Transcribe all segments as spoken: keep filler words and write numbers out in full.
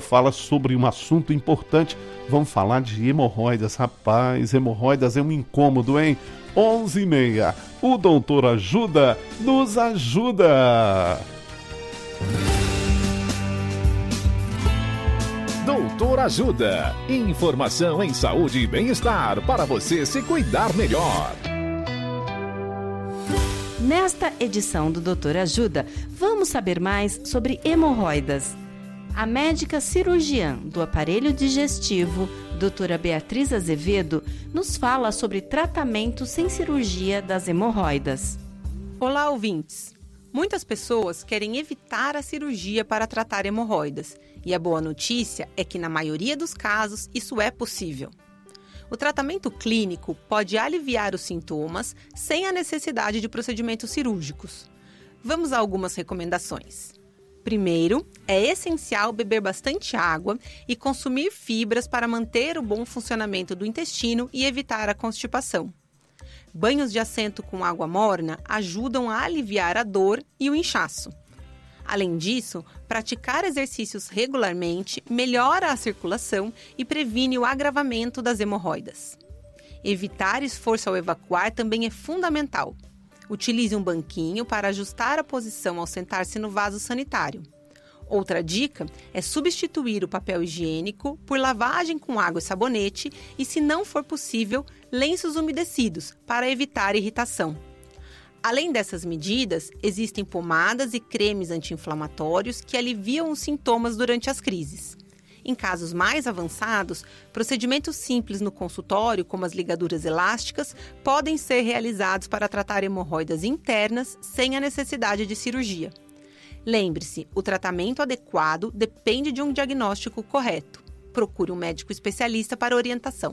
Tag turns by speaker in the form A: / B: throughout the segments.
A: fala sobre um assunto importante. Vamos falar de hemorroidas. Rapaz, hemorroidas é um incômodo, hein? onze e meia. O Doutor Ajuda nos ajuda.
B: Doutor Ajuda. Informação em saúde e bem-estar para você se cuidar melhor.
C: Nesta edição do Doutor Ajuda, vamos saber mais sobre hemorroidas. A médica cirurgiã do aparelho digestivo, doutora Beatriz Azevedo, nos fala sobre tratamento sem cirurgia das hemorroidas.
D: Olá, ouvintes! Muitas pessoas querem evitar a cirurgia para tratar hemorroidas, e a boa notícia é que, na maioria dos casos, isso é possível. O tratamento clínico pode aliviar os sintomas sem a necessidade de procedimentos cirúrgicos. Vamos a algumas recomendações. Primeiro, é essencial beber bastante água e consumir fibras para manter o bom funcionamento do intestino e evitar a constipação. Banhos de assento com água morna ajudam a aliviar a dor e o inchaço. Além disso, praticar exercícios regularmente melhora a circulação e previne o agravamento das hemorroidas. Evitar esforço ao evacuar também é fundamental. Utilize um banquinho para ajustar a posição ao sentar-se no vaso sanitário. Outra dica é substituir o papel higiênico por lavagem com água e sabonete e, se não for possível, lenços umedecidos para evitar irritação. Além dessas medidas, existem pomadas e cremes anti-inflamatórios que aliviam os sintomas durante as crises. Em casos mais avançados, procedimentos simples no consultório, como as ligaduras elásticas, podem ser realizados para tratar hemorroidas internas sem a necessidade de cirurgia. Lembre-se, o tratamento adequado depende de um diagnóstico correto. Procure um médico especialista para orientação.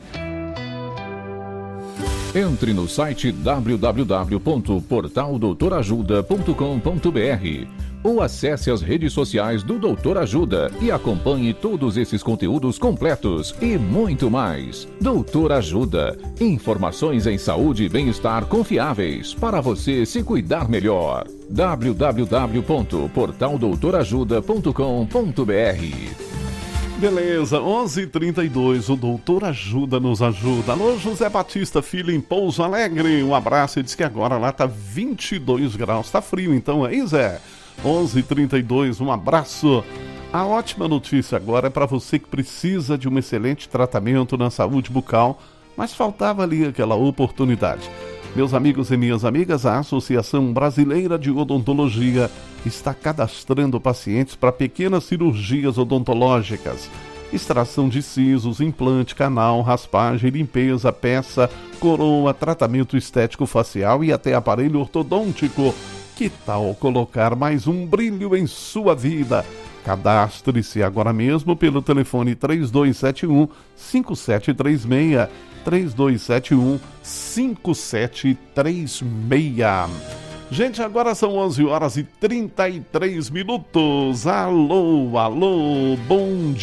B: Entre no site w w w ponto portal doutor ajuda ponto com ponto b r ou acesse as redes sociais do Doutor Ajuda e acompanhe todos esses conteúdos completos e muito mais. Doutor Ajuda. Informações em saúde e bem-estar confiáveis para você se cuidar melhor. w w w ponto portal doutor ajuda ponto com ponto b r.
A: Beleza, onze e trinta e dois, o Doutor Ajuda nos ajuda. Alô, José Batista, filho em Pouso Alegre, um abraço. Ele disse que agora lá tá vinte e dois graus, tá frio então aí, Zé? onze e trinta e dois, um abraço. A ótima notícia agora é para você que precisa de um excelente tratamento na saúde bucal, mas faltava ali aquela oportunidade. Meus amigos e minhas amigas, a Associação Brasileira de Odontologia está cadastrando pacientes para pequenas cirurgias odontológicas. Extração de sisos, implante, canal, raspagem, limpeza, peça, coroa, tratamento estético facial e até aparelho ortodôntico. Que tal colocar mais um brilho em sua vida? Cadastre-se agora mesmo pelo telefone três dois sete um, cinco sete três seis, três dois sete um, cinco sete três seis. Gente, agora são onze horas e trinta e três minutos. Alô, alô, bom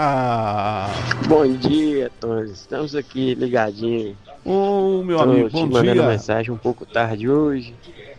A: dia.
E: Bom dia, Tony. Estamos aqui ligadinhos.
A: Ô, oh, meu
E: Tô
A: amigo,
E: te
A: bom
E: mandando
A: dia.
E: mensagem um pouco tarde hoje.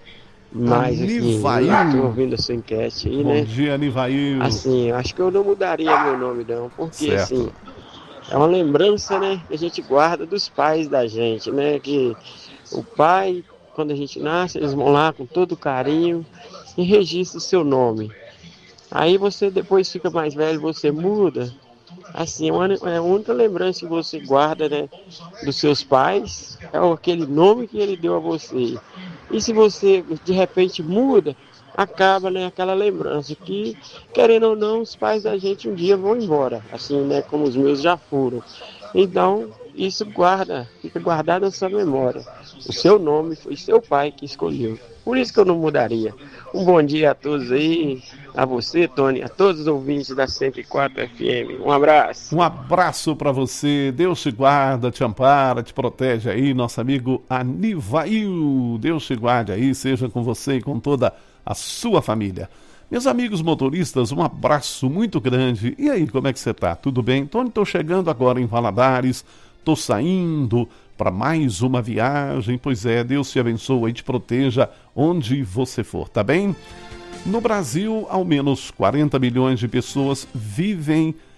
E: Mas, assim,
A: Anivail.
E: eu tô ouvindo a sua enquete aí,
A: Bom
E: né?
A: dia, Anivail.
E: Assim, eu acho que eu não mudaria meu nome, não. Porque,
A: Certo.
E: assim, é uma lembrança, né? Que a gente guarda dos pais da gente, né? Que o pai, quando a gente nasce, eles vão lá com todo carinho e registram o seu nome. Aí você depois fica mais velho, você muda. Assim, é uma- é a única lembrança que você guarda, né, dos seus pais, é aquele nome que ele deu a você. E se você, de repente, muda, acaba, né, aquela lembrança que, querendo ou não, os pais da gente um dia vão embora, assim, né, como os meus já foram. Então, isso guarda, fica guardado na sua memória. O seu nome foi seu pai que escolheu. Por isso que eu não mudaria. Um bom dia a todos aí, a você, Tony, a todos os ouvintes da cento e quatro F M. Um abraço.
A: Um abraço para você. Deus te guarda, te ampara, te protege aí, nosso amigo Anivail. Deus te guarde aí, seja com você e com toda a sua família. Meus amigos motoristas, um abraço muito grande. E aí, como é que você tá? Tudo bem? Tony, tô chegando agora em Valadares, tô saindo para mais uma viagem. Pois é, Deus te abençoe e te proteja onde você for, tá bem? No Brasil, ao menos quarenta milhões de pessoas vivem